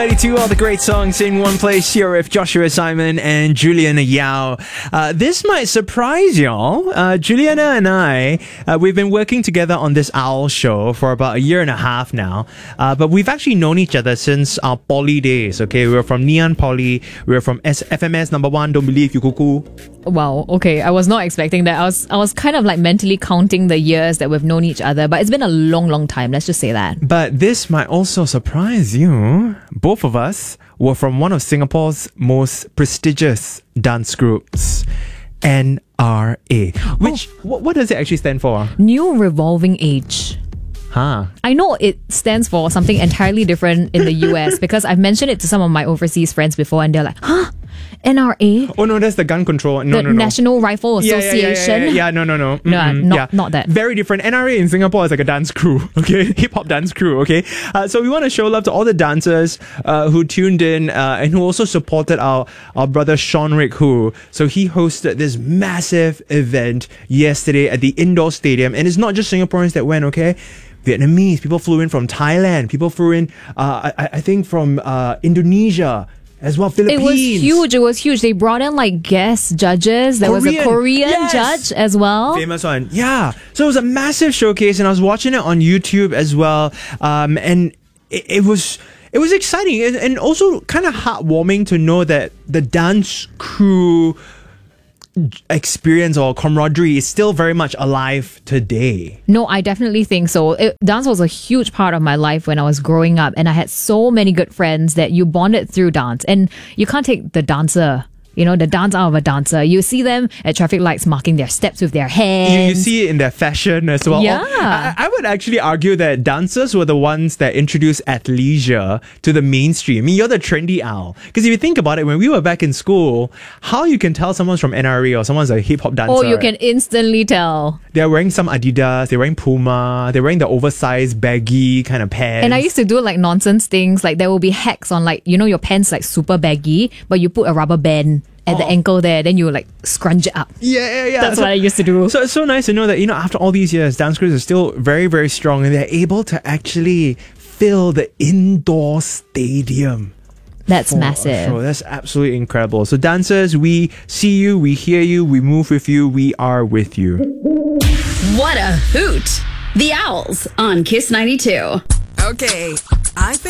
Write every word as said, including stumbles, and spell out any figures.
ninety-two, all the great songs in one place here with Joshua Simon and Juliana Yao. Uh, this might surprise y'all. Uh, Juliana and I, uh, we've been working together on this Owl show for about a year and a half now. Uh, but we've actually known each other since our poly days, okay? We were from Neon Poly. We were from S- F M S number one, Don't Believe You Cuckoo. Wow, okay. I was not expecting that. I was I was kind of like mentally counting the years that we've known each other, but it's been a long, long time. Let's just say that. But this might also surprise you. Both of us were from one of Singapore's most prestigious dance groups, N R A. Which, oh. what, what does it actually stand for? New Revolving Age. Huh. I know it stands for something entirely different in the U S because I've mentioned it to some of my overseas friends before and they're like, huh? N R A? Oh no, that's the gun control. No, the no, no. National Rifle Association? Yeah, yeah, yeah, yeah, yeah. no, no, no. No, Mm-mm. not, yeah. not that. Very different. N R A in Singapore is like a dance crew, okay? Hip-hop dance crew, okay? Uh, so we want to show love to all the dancers uh, who tuned in uh, and who also supported our, our brother Sean Rick Hu. So he hosted this massive event yesterday at the indoor stadium. And it's not just Singaporeans that went, okay? Vietnamese, people flew in from Thailand, people flew in, uh, I, I think from uh, Indonesia as well, Philippines. It was huge, it was huge. They brought in like guest judges. There Korean. was a Korean yes. judge as well. Famous one. Yeah. So it was a massive showcase and I was watching it on YouTube as well. Um, and it, it was... It was exciting and, and also kind of heartwarming to know that the dance crew experience or camaraderie is still very much alive today. No, I definitely think so. It, dance was a huge part of my life when I was growing up and I had so many good friends that you bonded through dance and you can't take the dancer, you know, the dance out of a dancer. You see them at traffic lights marking their steps with their hands. You, you see it in their fashion as well. Yeah. I, I would actually argue that dancers were the ones that introduced athleisure to the mainstream. I mean, you're the trendy owl. Because if you think about it, when we were back in school, how you can tell someone's from N R A or someone's a hip-hop dancer? Oh, you can instantly tell. They're wearing some Adidas, they're wearing Puma, they're wearing the oversized, baggy kind of pants. And I used to do like nonsense things. Like there will be hacks on like, you know, your pants like super baggy, but you put a rubber band at oh. the ankle there, then you like scrunch it up. Yeah, yeah, yeah. That's so, what I used to do. So it's so nice to know that, you know, after all these years, dance crews are still very, very strong and they're able to actually fill the indoor stadium. That's massive. Show. That's absolutely incredible. So dancers, we see you, we hear you, we move with you, we are with you. What a hoot! The Owls on Kiss ninety-two. Okay, I think